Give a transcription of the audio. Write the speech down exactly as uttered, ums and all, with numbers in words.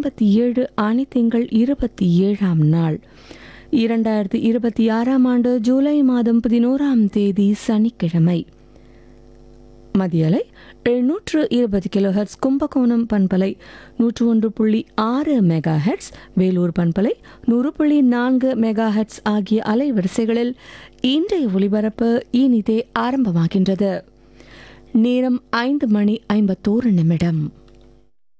ஐம்பத்தி ஏழு அணித்திங்கள் இருபத்தி ஏழாம் நாள் இரண்டாயிரத்தி இருபத்தி ஆறாம் ஆண்டு ஜூலை மாதம் பதினோராம் தேதி சனிக்கிழமை. மதியலை எழுநூற்று இருபது கிலோ ஹெர்ட்ஸ் கும்பகோணம் பண்பலை நூற்று ஒன்று புள்ளி ஆறு மெகா ஹெர்ட்ஸ், வேலூர் பண்பலை நூறு புள்ளி நான்கு மெகா ஹெர்ட்ஸ் ஆகிய அலைவரிசைகளில் இன்றைய ஒலிபரப்பு இனிதே ஆரம்பமாகின்றது. நேரம் ஐந்து மணி ஐம்பத்தோரு நிமிடம்.